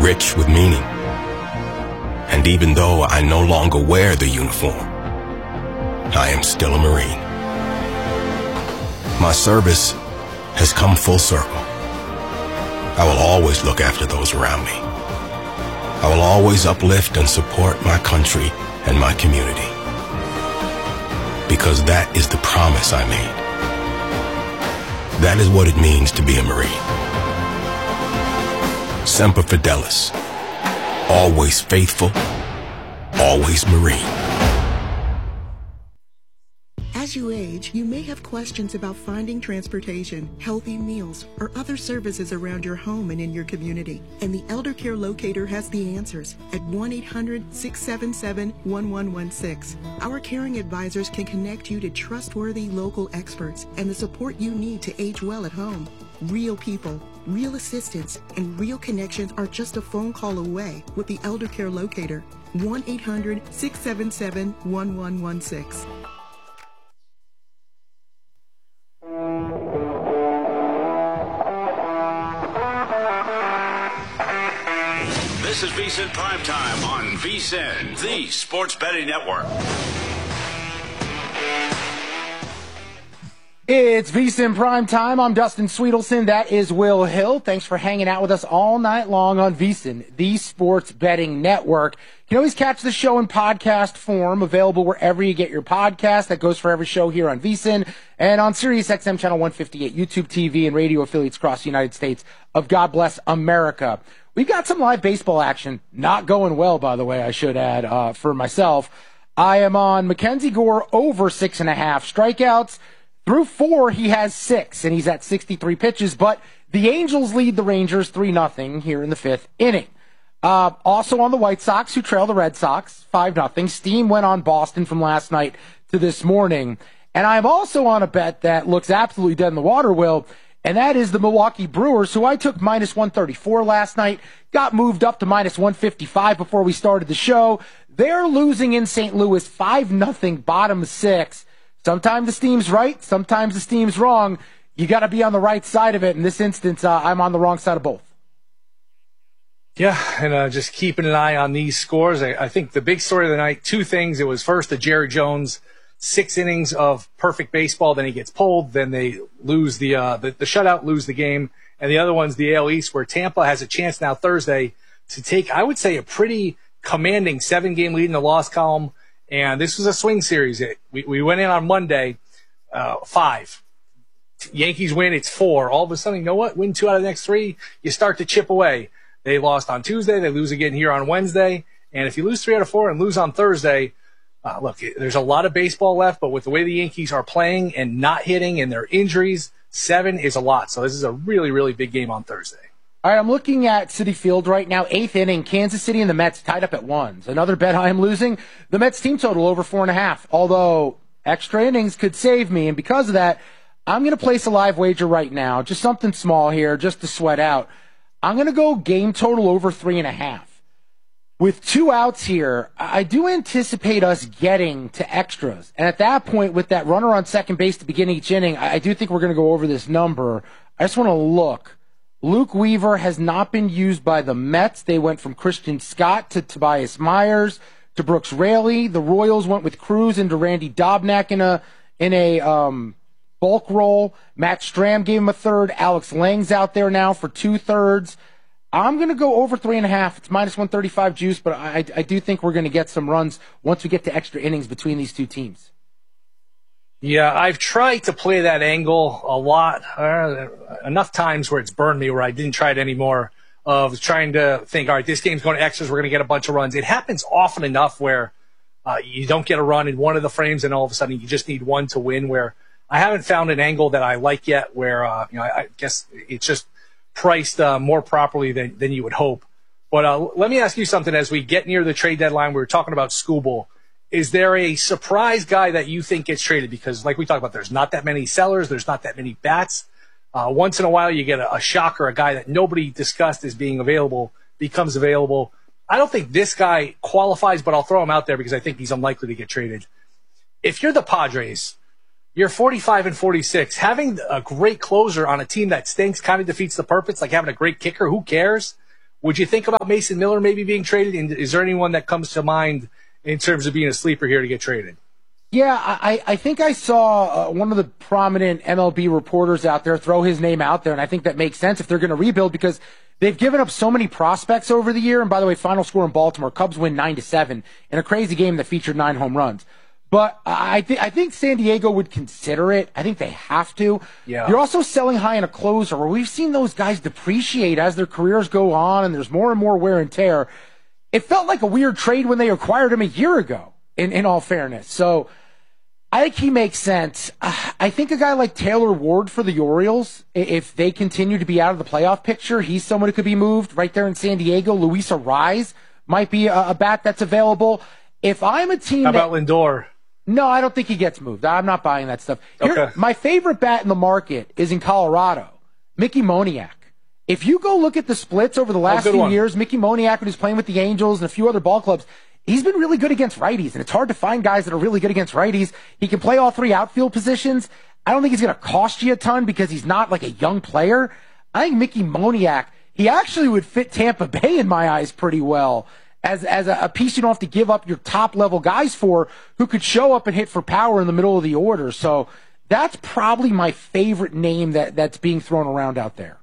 rich with meaning. And even though I no longer wear the uniform, I am still a Marine. My service has come full circle. I will always look after those around me. I will always uplift and support my country and my community. Because that is the promise I made. That is what it means to be a Marine. Semper Fidelis. Always faithful, always Marine. As you age, you may have questions about finding transportation, healthy meals, or other services around your home and in your community. And the Elder Care Locator has the answers at 1-800-677-1116. Our caring advisors can connect you to trustworthy local experts and the support you need to age well at home. Real people, real assistance, and real connections are just a phone call away with the Elder Care Locator. 1-800-677-1116. This is VSiN Primetime on VSiN, the Sports Betting Network. It's VSiN Primetime. I'm Dustin Sweetelson. That is Will Hill. Thanks for hanging out with us all night long on VSiN, the Sports Betting Network. You can always catch the show in podcast form, available wherever you get your podcast. That goes for every show here on VSiN and on SiriusXM Channel 158, YouTube TV, and radio affiliates across the United States of God Bless America. We've got some live baseball action. Not going well, by the way, I should add, for myself. I am on Mackenzie Gore over 6.5 strikeouts. Through 4, he has 6, and he's at 63 pitches. But the Angels lead the Rangers 3-0 here in the 5th inning. Also on the White Sox, who trail the Red Sox 5-0. Steam went on Boston from last night to this morning. And I'm also on a bet that looks absolutely dead in the water, Will, and that is the Milwaukee Brewers, who I took minus 134 last night, got moved up to minus 155 before we started the show. They're losing in St. Louis 5-0, bottom 6. Sometimes the Steam's right, sometimes the Steam's wrong. You got to be on the right side of it. In this instance, I'm on the wrong side of both. Yeah, and just keeping an eye on these scores. I think the big story of the night, 2 things. It was first the Jerry Jones 6 innings of perfect baseball, then he gets pulled, then they lose the shutout, lose the game. And the other one's the AL East, where Tampa has a chance now Thursday to take, I would say, a pretty commanding 7-game lead in the loss column. And this was a swing series. We went in on Monday, 5. Yankees win, it's 4. All of a sudden, you know what? Win 2 out of the next 3, you start to chip away. They lost on Tuesday. They lose again here on Wednesday. And if you lose 3 out of 4 and lose on Thursday, look, there's a lot of baseball left, but with the way the Yankees are playing and not hitting and their injuries, 7 is a lot. So this is a really, really big game on Thursday. All right, I'm looking at Citi Field right now, 8th inning. Kansas City and the Mets tied up at 1. Another bet I am losing. The Mets team total over 4.5. Although extra innings could save me, and because of that, I'm going to place a live wager right now. Just something small here, just to sweat out. I'm going to go game total over 3.5. With 2 outs here, I do anticipate us getting to extras. And at that point, with that runner on second base to begin each inning, I do think we're going to go over this number. I just want to look. Luke Weaver has not been used by the Mets. They went from Christian Scott to Tobias Myers to Brooks Raley. The Royals went with Cruz into Randy Dobnak in a bulk role. Matt Strahm gave him a third. Alex Lang's out there now for 2/3. I'm going to go over 3.5. It's minus 135 juice, but I do think we're going to get some runs once we get to extra innings between these two teams. Yeah, I've tried to play that angle a lot, enough times where it's burned me, where I didn't try it anymore, of trying to think, all right, this game's going to extras, we're going to get a bunch of runs. It happens often enough where you don't get a run in one of the frames and all of a sudden you just need one to win, where I haven't found an angle that I like yet where, I guess it's just priced more properly than you would hope. But let me ask you something as we get near the trade deadline. We were talking about Skubal. Is there a surprise guy that you think gets traded? Because like we talked about, there's not that many sellers. There's not that many bats. Once in a while, you get a shocker, a guy that nobody discussed as being available becomes available. I don't think this guy qualifies, but I'll throw him out there because I think he's unlikely to get traded. If you're the Padres, you're 45 and 46. Having a great closer on a team that stinks kind of defeats the purpose, like having a great kicker. Who cares? Would you think about Mason Miller maybe being traded? And is there anyone that comes to mind in terms of being a sleeper here to get traded? Yeah, I think I saw one of the prominent MLB reporters out there throw his name out there, and I think that makes sense if they're going to rebuild because they've given up so many prospects over the year. And by the way, final score in Baltimore, Cubs win 9-7 in a crazy game that featured 9 home runs. But I think San Diego would consider it. I think they have to. Yeah. You're also selling high in a closer where we've seen those guys depreciate as their careers go on and there's more and more wear and tear. It felt like a weird trade when they acquired him a year ago, in all fairness. So I think he makes sense. I think a guy like Taylor Ward for the Orioles, if they continue to be out of the playoff picture, he's someone who could be moved right there in San Diego. Luis Arraez might be a bat that's available. If I'm a team How about Lindor? No, I don't think he gets moved. I'm not buying that stuff. Okay. My favorite bat in the market is in Colorado, Mickey Moniak. If you go look at the splits over the last few years, Mickey Moniak, when he was playing with the Angels and a few other ball clubs, he's been really good against righties, and it's hard to find guys that are really good against righties. He can play all 3 outfield positions. I don't think he's going to cost you a ton because he's not like a young player. I think Mickey Moniak, he actually would fit Tampa Bay in my eyes pretty well as a piece you don't have to give up your top-level guys for who could show up and hit for power in the middle of the order. So that's probably my favorite name that's being thrown around out there.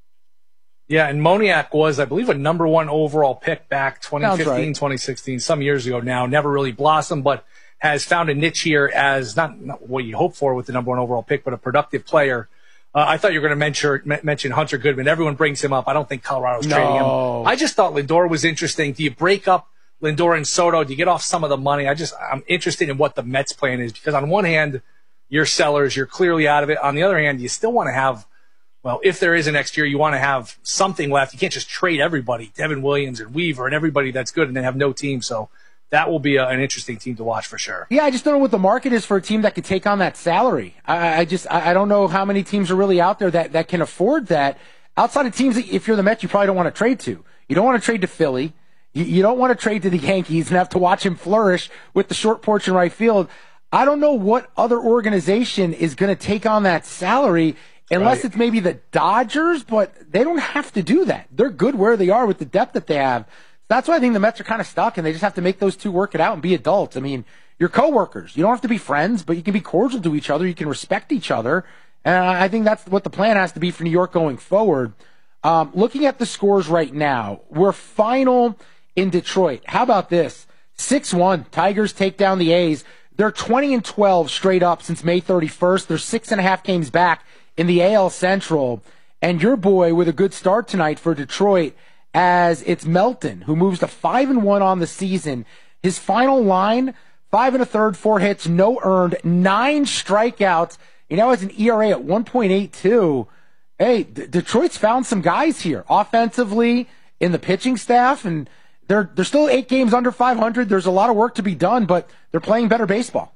Yeah, and Moniak was, I believe, a number 1 overall pick back 2015, right. 2016, some years ago now. Never really blossomed, but has found a niche here as not what you hope for with the number 1 overall pick, but a productive player. I thought you were going to mention Hunter Goodman. Everyone brings him up. I don't think Colorado's trading him. I just thought Lindor was interesting. Do you break up Lindor and Soto? Do you get off some of the money? I'm interested in what the Mets plan is because on one hand, you're sellers. You're clearly out of it. On the other hand, you still want to have, well, if there is a next year, you want to have something left. You can't just trade everybody, Devin Williams and Weaver and everybody that's good and then have no team. So that will be an interesting team to watch for sure. Yeah, I just don't know what the market is for a team that could take on that salary. I don't know how many teams are really out there that can afford that. Outside of teams, if you're the Mets, you probably don't want to trade to. You don't want to trade to Philly. You don't want to trade to the Yankees and have to watch him flourish with the short porch in right field. I don't know what other organization is going to take on that salary unless it's maybe the Dodgers, but they don't have to do that. They're good where they are with the depth that they have. That's why I think the Mets are kind of stuck, and they just have to make those two work it out and be adults. I mean, you're coworkers. You don't have to be friends, but you can be cordial to each other. You can respect each other. And I think that's what the plan has to be for New York going forward. Looking at the scores right now, we're final in Detroit. How about this? 6-1. Tigers take down the A's. They're 20-12 straight up since May 31st. They're 6.5 games back in the AL Central. And your boy with a good start tonight for Detroit, as it's Melton, who moves to 5-1 on the season. His final line, 5 1/3, 4 hits, no earned, 9 strikeouts. He now has an ERA at 1.82. Hey, Detroit's found some guys here offensively in the pitching staff, and they're still 8 games under 500. There's a lot of work to be done, but they're playing better baseball.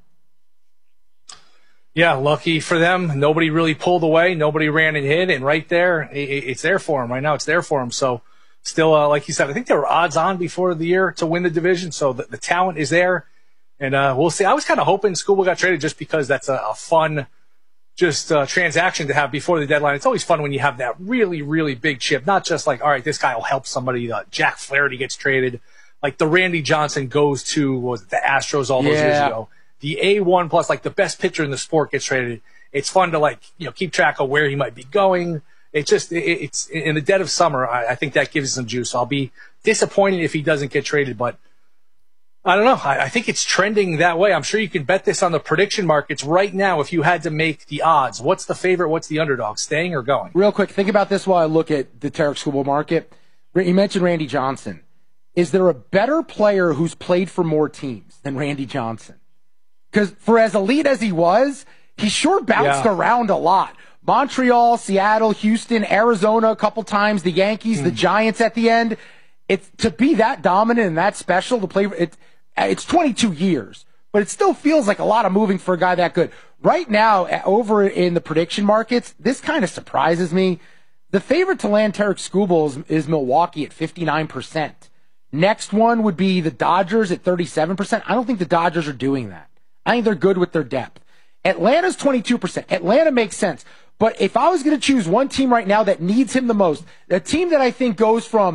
Yeah, lucky for them. Nobody really pulled away. Nobody ran and hit, and right there, it's there for them. Right now, it's there for them. So still, like you said, I think they were odds on before the year to win the division, so the talent is there. And we'll see. I was kind of hoping Skubal got traded just because that's a fun transaction to have before the deadline. It's always fun when you have that really, really big chip. Not just like, all right, this guy will help somebody. Jack Flaherty gets traded. Like the Randy Johnson goes to the Astros all those years ago. The A1 plus, like the best pitcher in the sport gets traded. It's fun to keep track of where he might be going. It's just, it's in the dead of summer. I think that gives some juice. I'll be disappointed if he doesn't get traded, but I don't know. I think it's trending that way. I'm sure you can bet this on the prediction markets right now. If you had to make the odds, what's the favorite? What's the underdog? Staying or going? Real quick, think about this while I look at the Tarek Skubal market. You mentioned Randy Johnson. Is there a better player who's played for more teams than Randy Johnson? Because for as elite as he was, he sure bounced around a lot. Montreal, Seattle, Houston, Arizona a couple times, the Yankees, the Giants at the end. It's to be that dominant and that special to play. It's 22 years, but it still feels like a lot of moving for a guy that good. Right now, over in the prediction markets, this kind of surprises me. The favorite to land Tarek Skubal is Milwaukee at 59%. Next one would be the Dodgers at 37%. I don't think the Dodgers are doing that. I think they're good with their depth. Atlanta's 22%. Atlanta makes sense. But if I was going to choose one team right now that needs him the most, a team that I think goes from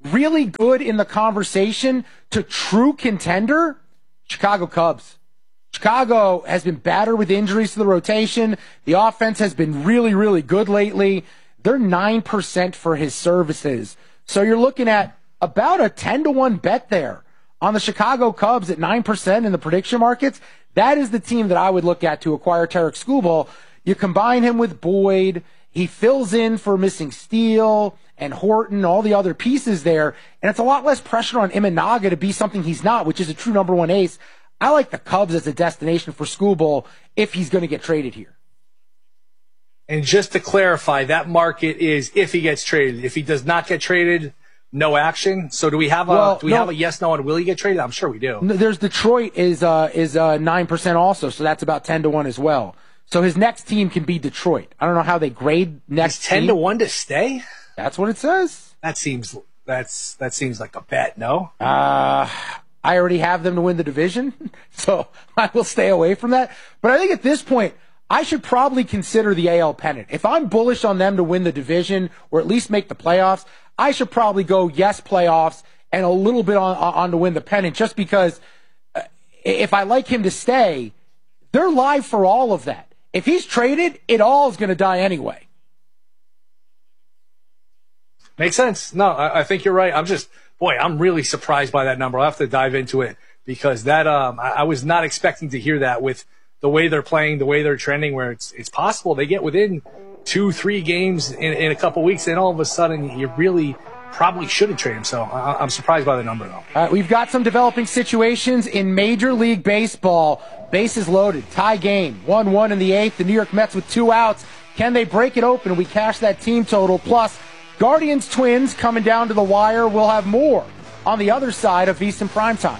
really good in the conversation to true contender, Chicago Cubs. Chicago has been battered with injuries to the rotation. The offense has been really, really good lately. They're 9% for his services. So you're looking at about a 10-1 bet there on the Chicago Cubs at 9% in the prediction markets. That is the team that I would look at to acquire Tarek Skubal. You combine him with Boyd. He fills in for missing Steele and Horton, all the other pieces there. And it's a lot less pressure on Imanaga to be something he's not, which is a true number one ace. I like the Cubs as a destination for Skubal if he's going to get traded here. And just to clarify, that market is if he gets traded. If he does not get traded, no action. So do we have a have a yes, no, and will he get traded? I'm sure we do. There's Detroit is 9% also, so that's about 10-1 as well. So his next team can be Detroit. I don't know how they grade next. 10-1 to stay? That's what it says. That seems like a bet. No. I already have them to win the division, so I will stay away from that. But I think at this point, I should probably consider the AL pennant. If I'm bullish on them to win the division or at least make the playoffs, I should probably go yes playoffs and a little bit on to win the pennant, just because if I like him to stay, they're live for all of that. If he's traded, it all is going to die anyway. Makes sense. No, I think you're right. I'm really surprised by that number. I'll have to dive into it because that I was not expecting to hear that with the way they're playing, the way they're trending, where it's possible they get within 2-3 games in a couple weeks, and all of a sudden you really probably shouldn't trade him. So I'm surprised by the number, though. All right, we've got some developing situations in Major League Baseball. Bases loaded, tie game, 1-1 in the 8th. The New York Mets with 2 outs. Can they break it open? We cash that team total. Plus, Guardians Twins coming down to the wire. We'll have more on the other side of VSiN Primetime.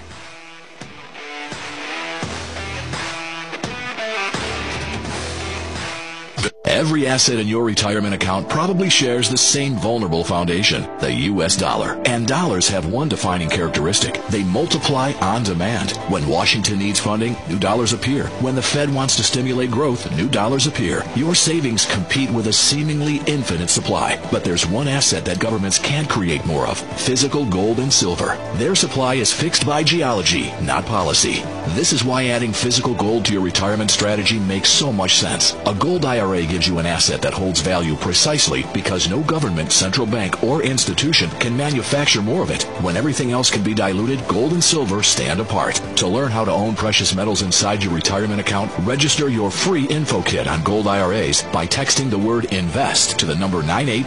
Every asset in your retirement account probably shares the same vulnerable foundation, the U.S. dollar. And dollars have one defining characteristic. They multiply on demand. When Washington needs funding, new dollars appear. When the Fed wants to stimulate growth, new dollars appear. Your savings compete with a seemingly infinite supply. But there's one asset that governments can't create more of: physical gold and silver. Their supply is fixed by geology, not policy. This is why adding physical gold to your retirement strategy makes so much sense. A gold IRA gives you an asset that holds value precisely because no government, central bank, or institution can manufacture more of it. When everything else can be diluted, gold and silver stand apart. To learn how to own precious metals inside your retirement account, register your free info kit on gold IRAs by texting the word INVEST to the number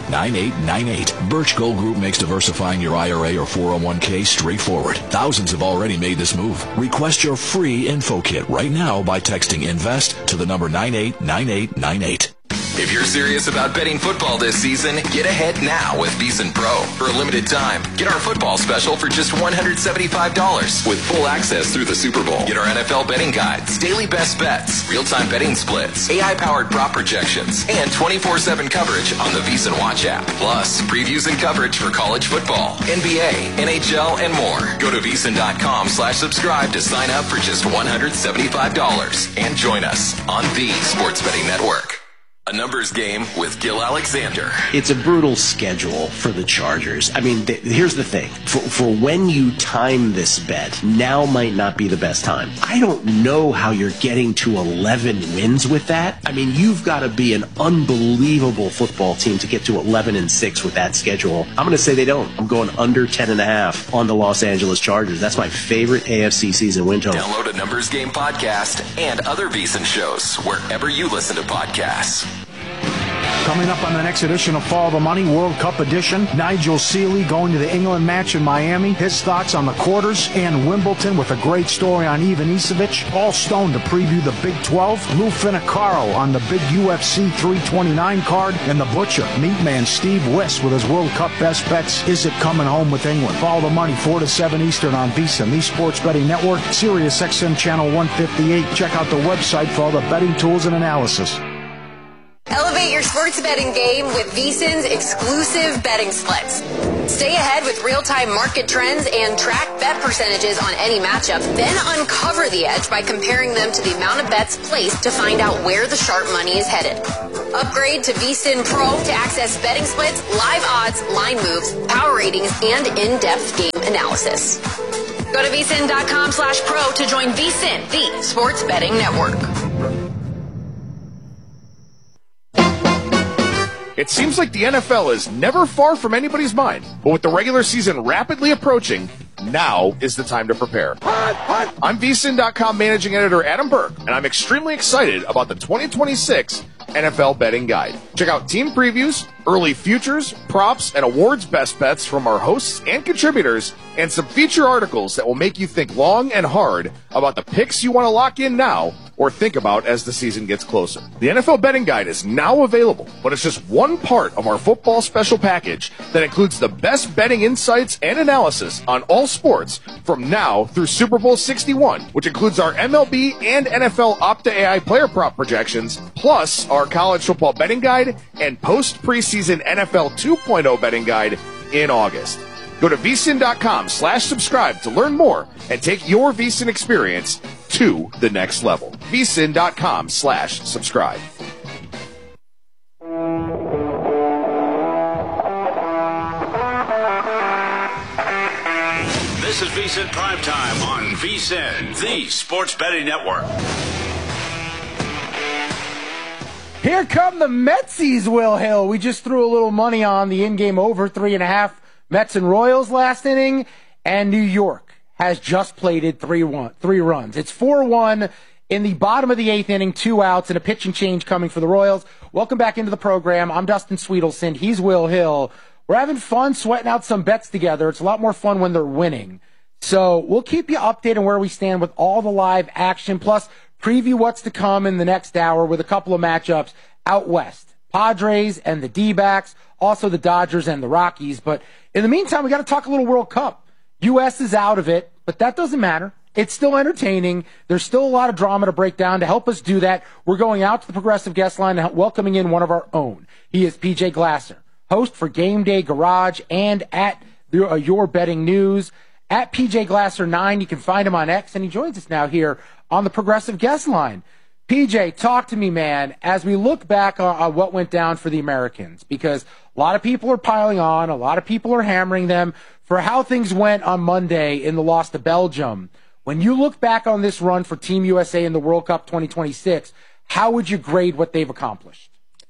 989898. Birch Gold Group makes diversifying your IRA or 401k straightforward. Thousands have already made this move. Request your free info kit right now by texting INVEST to the number 989898. If you're serious about betting football this season, get ahead now with VSiN Pro. For a limited time, get our football special for just $175 with full access through the Super Bowl. Get our NFL betting guides, daily best bets, real-time betting splits, AI-powered prop projections, and 24/7 coverage on the VSiN Watch app. Plus, previews and coverage for college football, NBA, NHL, and more. Go to VSiN.com/subscribe to sign up for just $175 and join us on the Sports Betting Network. A numbers game with Gil Alexander. It's a brutal schedule for the Chargers. I mean, here's the thing. For when you time this bet, now might not be the best time. I don't know how you're getting to 11 wins with that. I mean, you've got to be an unbelievable football team to get to 11-6 with that schedule. I'm going to say they don't. I'm going under 10.5 on the Los Angeles Chargers. That's my favorite AFC season win total. Download a Numbers Game podcast and other VSiN shows wherever you listen to podcasts. Coming up on the next edition of Follow the Money, World Cup edition, Nigel Seeley going to the England match in Miami, his thoughts on the quarters, and Wimbledon with a great story on Ivan Isavic. Paul Stone to preview the Big 12, Lou Finicaro on the big UFC 329 card, and the Butcher, Meatman Steve Wiss with his World Cup best bets. Is it coming home with England? Follow the Money 4 to 7 Eastern on VSiN, the Sports Betting Network, Sirius XM Channel 158. Check out the website for all the betting tools and analysis. Elevate your sports betting game with VSiN's exclusive betting splits. Stay ahead with real-time market trends and track bet percentages on any matchup. Then uncover the edge by comparing them to the amount of bets placed to find out where the sharp money is headed. Upgrade to VSiN Pro to access betting splits, live odds, line moves, power ratings, and in-depth game analysis. Go to vsin.com/pro to join VSiN, the sports betting network. It seems like the NFL is never far from anybody's mind, but with the regular season rapidly approaching, now is the time to prepare. I'm VSiN.com managing editor Adam Burke, and I'm extremely excited about the 2026 NFL Betting Guide. Check out team previews, early futures, props, and awards best bets from our hosts and contributors, and some feature articles that will make you think long and hard about the picks you want to lock in now or think about as the season gets closer. The NFL Betting Guide is now available, but it's just one part of our football special package that includes the best betting insights and analysis on all sports from now through Super Bowl 61, which includes our MLB and NFL Opta AI player prop projections, plus our college football betting guide and post-preseason NFL 2.0 betting guide in August. Go to vsin.com/subscribe to learn more and take your VSiN experience to the next level. vsin.com/subscribe. This is VSiN Primetime on VSiN, the sports betting network. Here come the Metsies, Will Hill. We just threw a little money on the in-game over 3.5 Mets and Royals last inning, and New York has just plated 3 runs. It's 4-1 in the bottom of the 8th inning, 2 outs, and a pitching change coming for the Royals. Welcome back into the program. I'm Dustin Sweetelson. He's Will Hill. We're having fun sweating out some bets together. It's a lot more fun when they're winning. So we'll keep you updated on where we stand with all the live action, plus preview what's to come in the next hour with a couple of matchups out west. Padres and the D-backs, also the Dodgers and the Rockies. But in the meantime, we got to talk a little World Cup. U.S. is out of it, but that doesn't matter. It's still entertaining. There's still a lot of drama to break down. To help us do that, we're going out to the Progressive guest line and welcoming in one of our own. He is PJ Glasser, host for Game Day Garage and at Your Betting News. At PJ Glasser 9, you can find him on X, and he joins us now here on the Progressive guest line. PJ, talk to me, man, as we look back on what went down for the Americans, because a lot of people are piling on, a lot of people are hammering them for how things went on Monday in the loss to Belgium. When you look back on this run for Team USA in the World Cup 2026, how would you grade what they've accomplished?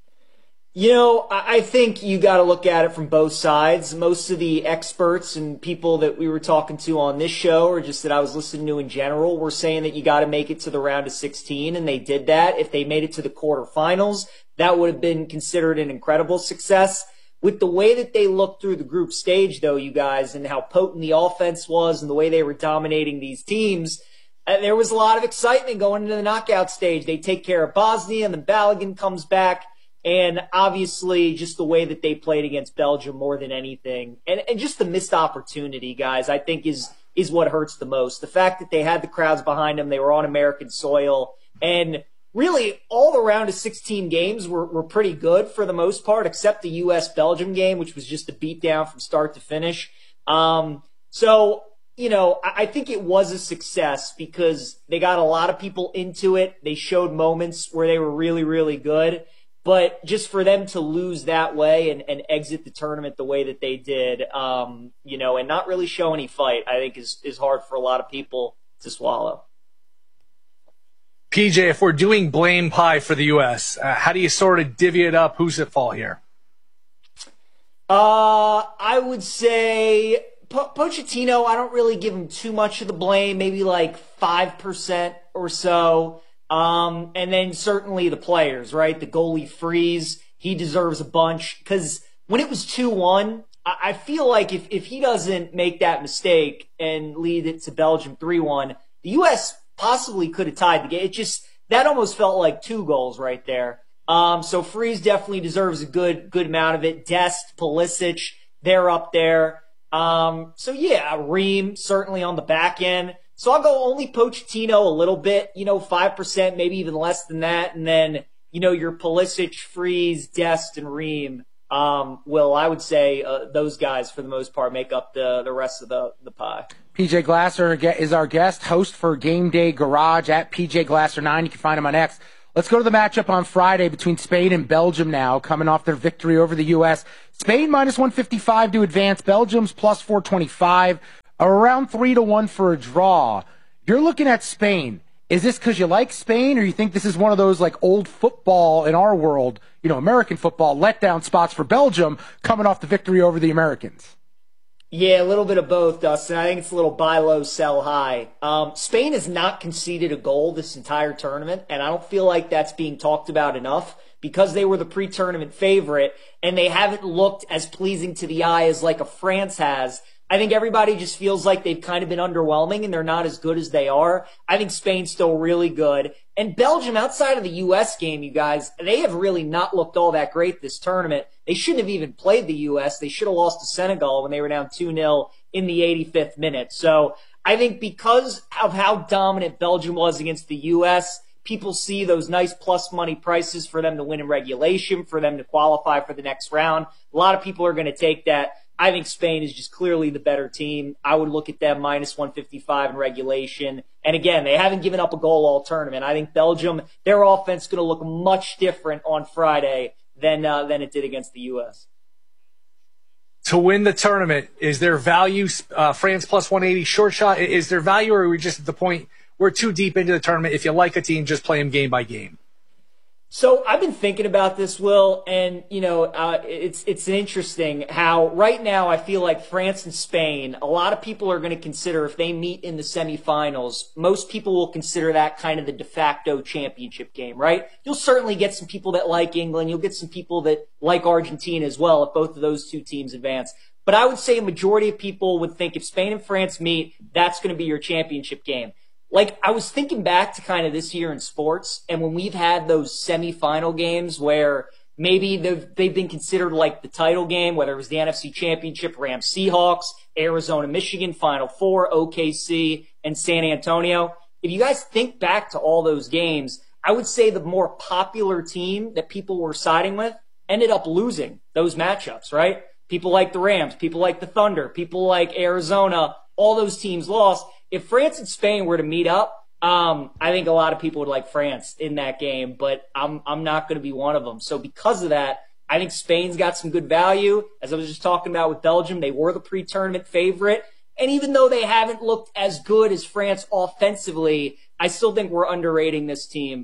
You know, I think you got to look at it from both sides. Most of the experts and people that we were talking to on this show, or just that I was listening to in general, were saying that you got to make it to the round of 16, and they did that. If they made it to the quarterfinals, that would have been considered an incredible success. With the way that they looked through the group stage, though, you guys, and how potent the offense was and the way they were dominating these teams, there was a lot of excitement going into the knockout stage. They take care of Bosnia, and then Balogun comes back. And obviously, just the way that they played against Belgium more than anything, and just the missed opportunity, guys, I think is what hurts the most. The fact that they had the crowds behind them, they were on American soil, and really all the round of 16 games were pretty good for the most part, except the U.S.-Belgium game, which was just a beatdown from start to finish. So, you know, I think it was a success because they got a lot of people into it. They showed moments where they were really, really good. But just for them to lose that way and exit the tournament the way that they did, you know, and not really show any fight, I think is hard for a lot of people to swallow. PJ, if we're doing blame pie for the U.S., how do you sort of divvy it up? Who's at fault here? I would say Pochettino, I don't really give him too much of the blame, maybe like 5% or so. And then certainly the players, right? The goalie Freeze, he deserves a bunch because when it was 2-1, I feel like if he doesn't make that mistake and lead it to Belgium 3-1, the U.S. possibly could have tied the game. It just, that almost felt like 2 goals right there. So Freeze definitely deserves a good amount of it. Dest, Pulisic, they're up there. So yeah, Ream certainly on the back end. So I'll go only Pochettino a little bit, you know, 5%, maybe even less than that. And then, you know, your Pulisic, Freeze, Dest, and Ream, Will, I would say those guys, for the most part, make up the rest of the pie. PJ Glasser is our guest, host for Game Day Garage at PJ Glasser9. You can find him on X. Let's go to the matchup on Friday between Spain and Belgium now, coming off their victory over the U.S. Spain minus 155 to advance. Belgium's plus 425. Around 3-1 for a draw. You're looking at Spain. Is this because you like Spain, or you think this is one of those like old football in our world, American football letdown spots for Belgium coming off the victory over the Americans? Yeah, a little bit of both, Dustin. I think it's a little buy low, sell high. Spain has not conceded a goal this entire tournament, and I don't feel like that's being talked about enough because they were the pre-tournament favorite, and they haven't looked as pleasing to the eye as like a France has. I think everybody just feels like they've kind of been underwhelming and they're not as good as they are. I think Spain's still really good. And Belgium, outside of the U.S. game, you guys, they have really not looked all that great this tournament. They shouldn't have even played the U.S. They should have lost to Senegal when they were down 2-0 in the 85th minute. So I think because of how dominant Belgium was against the U.S., people see those nice plus money prices for them to win in regulation, for them to qualify for the next round. A lot of people are going to take that. I think Spain is just clearly the better team. I would look at them minus 155 in regulation. And again, they haven't given up a goal all tournament. I think Belgium, their offense is going to look much different on Friday than it did against the U.S. To win the tournament, is there value, France plus 180 short shot? Is there value, or are we just at the point we're too deep into the tournament? If you like a team, just play them game by game. So I've been thinking about this, Will, and, it's interesting how right now I feel like France and Spain, a lot of people are going to consider if they meet in the semifinals, most people will consider that kind of the de facto championship game, right? You'll certainly get some people that like England. You'll get some people that like Argentina as well if both of those two teams advance. But I would say a majority of people would think if Spain and France meet, that's going to be your championship game. Like, I was thinking back to kind of this year in sports, and when we've had those semifinal games where maybe they've been considered like the title game, whether it was the NFC Championship, Rams Seahawks, Arizona Michigan, Final Four, OKC, and San Antonio. If you guys think back to all those games, I would say the more popular team that people were siding with ended up losing those matchups, right? People like the Rams, people like the Thunder, people like Arizona, all those teams lost. If France and Spain were to meet up, I think a lot of people would like France in that game, but I'm not going to be one of them. So because of that, I think Spain's got some good value. As I was just talking about with Belgium, they were the pre-tournament favorite. And even though they haven't looked as good as France offensively, I still think we're underrating this team.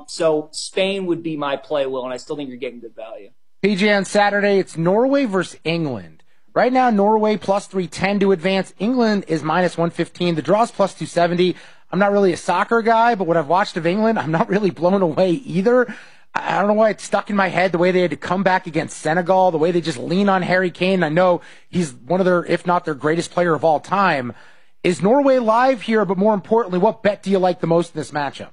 So Spain would be my play, Will, and I still think you're getting good value. PJ, on Saturday, it's Norway versus England. Right now, Norway plus 310 to advance. England is minus 115. The draw's plus 270. I'm not really a soccer guy, but what I've watched of England, I'm not really blown away either. I don't know why it's stuck in my head, the way they had to come back against Senegal, the way they just lean on Harry Kane. I know he's one of their, if not their greatest player of all time. Is Norway live here, but more importantly, what bet do you like the most in this matchup?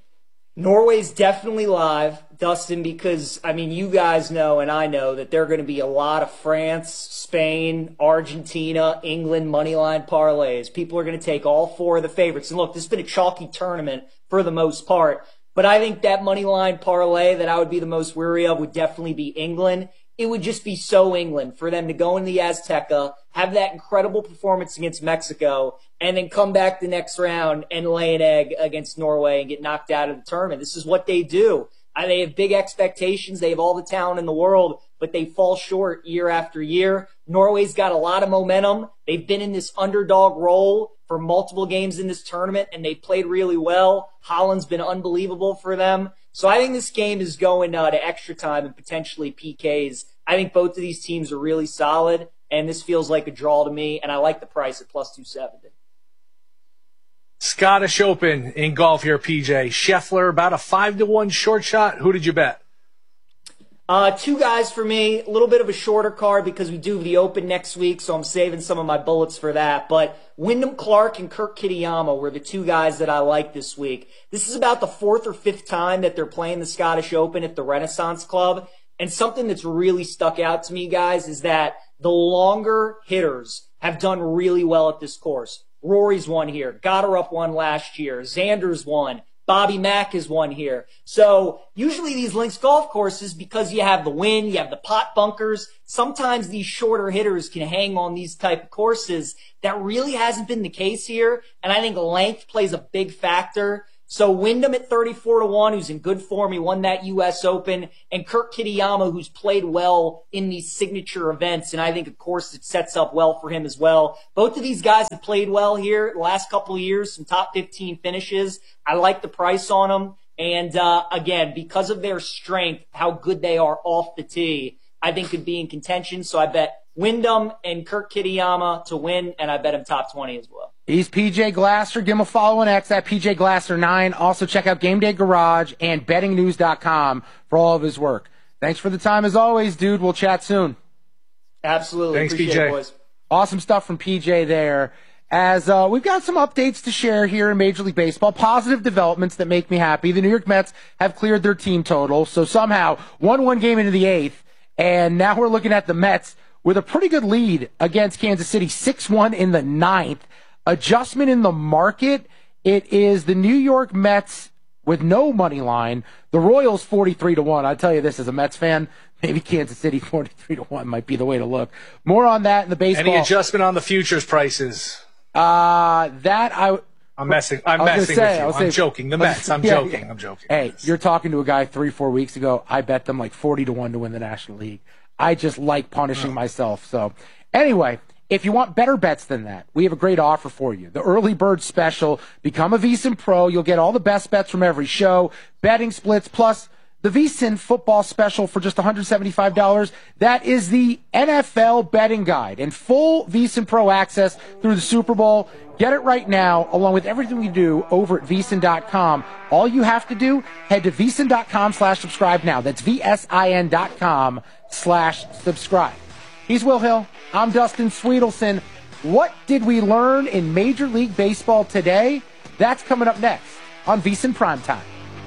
Norway's definitely live, Dustin, because, you guys know and I know that there are going to be a lot of France, Spain, Argentina, England moneyline parlays. People are going to take all four of the favorites. And look, this has been a chalky tournament for the most part, but I think that moneyline parlay that I would be the most weary of would definitely be England. It would just be so England for them to go in the Azteca, have that incredible performance against Mexico, and then come back the next round and lay an egg against Norway and get knocked out of the tournament. This is what they do. They have big expectations. They have all the talent in the world, but they fall short year after year. Norway's got a lot of momentum. They've been in this underdog role for multiple games in this tournament, and they played really well. Holland's been unbelievable for them. So I think this game is going to extra time and potentially PKs. I think both of these teams are really solid, and this feels like a draw to me, and I like the price at plus 270. Scottish Open in golf here, PJ. Scheffler, about a 5-1 short shot. Who did you bet? Two guys for me. A little bit of a shorter card because we do the Open next week, so I'm saving some of my bullets for that. But Wyndham Clark and Kurt Kitayama were the two guys that I like this week. This is about the fourth or fifth time that they're playing the Scottish Open at the Renaissance Club. And something that's really stuck out to me, guys, is that the longer hitters have done really well at this course. Rory's won here. Goddard won last year. Xander's won. Bobby Mack has won here. So usually these links golf courses, because you have the wind, you have the pot bunkers, sometimes these shorter hitters can hang on these type of courses. That really hasn't been the case here. And I think length plays a big factor. So Wyndham at 34-1, who's in good form. He won that U.S. Open. And Kurt Kitayama, who's played well in these signature events. And I think, of course, it sets up well for him as well. Both of these guys have played well here the last couple of years, some top 15 finishes. I like the price on them. And, again, because of their strength, how good they are off the tee, I think could be in contention. So I bet Wyndham and Kurt Kitayama to win, and I bet him top 20 as well. He's PJ Glasser. Give him a follow on X at PJ Glasser9. Also check out Game Day Garage and bettingnews.com for all of his work. Thanks for the time as always, dude. We'll chat soon. Absolutely. Thanks, Appreciate PJ. it, boys. Awesome stuff from PJ there. As we've got some updates to share here in Major League Baseball, positive developments that make me happy. The New York Mets have cleared their team total, so somehow won one game into the eighth, and now we're looking at the Mets with a pretty good lead against Kansas City, 6-1 in the ninth. Adjustment in the market, it is the New York Mets with no money line. The Royals 43-1. I tell you this, as a Mets fan, maybe Kansas City 43-1 might be the way to look. More on that in the baseball. Any adjustment on the futures prices? I'm messing with you. I'm joking. The Mets. I'm joking. Hey, you're talking to a guy 3-4 weeks ago. I bet them like 40-1 to win the National League. I just like punishing myself. So anyway, if you want better bets than that, we have a great offer for you. The Early Bird Special. Become a VSiN Pro. You'll get all the best bets from every show, betting splits, plus the VSiN Football Special for just $175. That is the NFL betting guide and full VSiN Pro access through the Super Bowl. Get it right now, along with everything we do over at VSiN.com. All you have to do, head to VSiN.com/subscribe now. That's VSIN.com/subscribe. He's Will Hill. I'm Dustin Sweetelson. What did we learn in Major League Baseball today? That's coming up next on VSiN Primetime.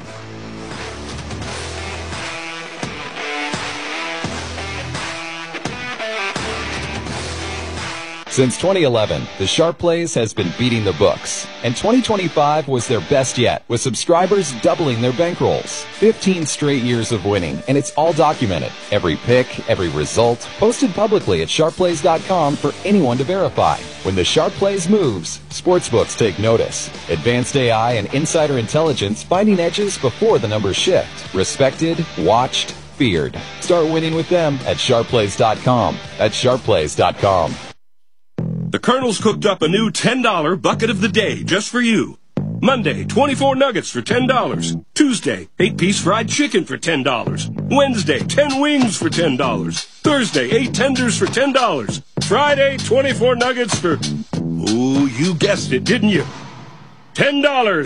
Since 2011, the Sharp Plays has been beating the books, and 2025 was their best yet, with subscribers doubling their bankrolls. 15 straight years of winning, and it's all documented. Every pick, every result, posted publicly at sharpplays.com for anyone to verify. When the Sharp Plays moves, sportsbooks take notice. Advanced AI and insider intelligence finding edges before the numbers shift. Respected, watched, feared. Start winning with them at sharpplays.com. That's sharpplays.com. The Colonel's cooked up a new $10 bucket of the day just for you. Monday, 24 nuggets for $10. Tuesday, 8-piece fried chicken for $10. Wednesday, 10 wings for $10. Thursday, 8 tenders for $10. Friday, 24 nuggets for... Ooh, you guessed it, didn't you? $10.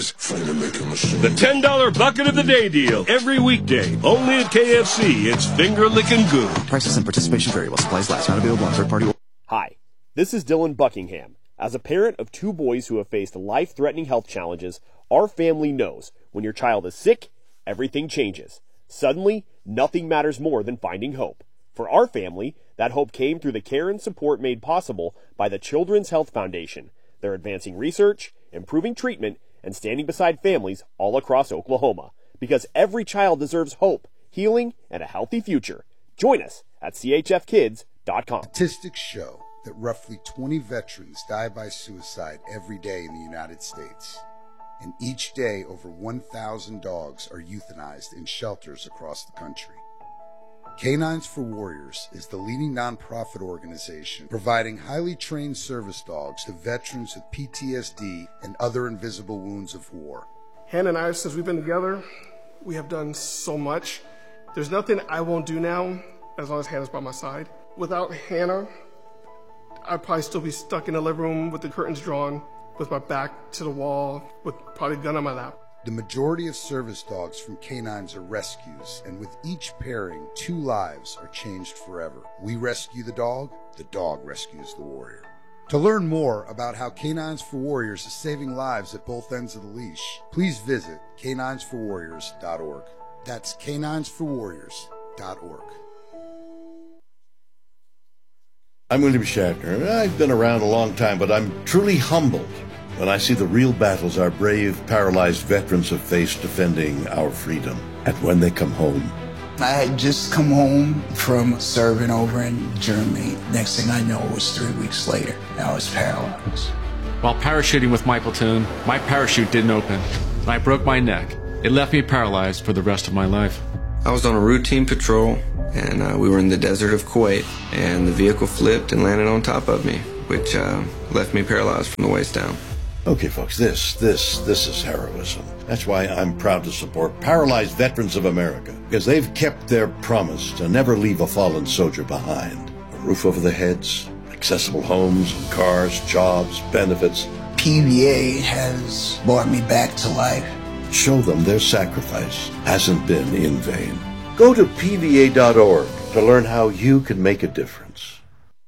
The $10 bucket of the day deal. Every weekday. Only at KFC. It's finger-licking good. Prices and participation vary while supplies last. Not available on third-party... Hi. This is Dylan Buckingham. As a parent of 2 boys who have faced life-threatening health challenges, our family knows when your child is sick, everything changes. Suddenly, nothing matters more than finding hope. For our family, that hope came through the care and support made possible by the Children's Health Foundation. They're advancing research, improving treatment, and standing beside families all across Oklahoma. Because every child deserves hope, healing, and a healthy future. Join us at chfkids.com. Statistics show that roughly 20 veterans die by suicide every day in the United States. And each day, over 1,000 dogs are euthanized in shelters across the country. Canines for Warriors is the leading nonprofit organization providing highly trained service dogs to veterans with PTSD and other invisible wounds of war. Hannah and I, since we've been together, we have done so much. There's nothing I won't do now as long as Hannah's by my side. Without Hannah, I'd probably still be stuck in the living room with the curtains drawn, with my back to the wall, with probably a gun on my lap. The majority of service dogs from canines are rescues, and with each pairing, 2 lives are changed forever. We rescue the dog rescues the warrior. To learn more about how Canines for Warriors is saving lives at both ends of the leash, please visit caninesforwarriors.org. That's caninesforwarriors.org. I'm William Shatner. I've been around a long time, but I'm truly humbled when I see the real battles our brave, paralyzed veterans have faced defending our freedom, and when they come home. I had just come home from serving over in Germany. Next thing I know, it was 3 weeks later. I was paralyzed. While parachuting with my platoon, my parachute didn't open, and I broke my neck. It left me paralyzed for the rest of my life. I was on a routine patrol, and we were in the desert of Kuwait, and the vehicle flipped and landed on top of me, which left me paralyzed from the waist down. Okay, folks, this is heroism. That's why I'm proud to support Paralyzed Veterans of America, because they've kept their promise to never leave a fallen soldier behind. A roof over their heads, accessible homes and cars, jobs, benefits. PVA has brought me back to life. Show them their sacrifice hasn't been in vain. Go to PVA.org to learn how you can make a difference.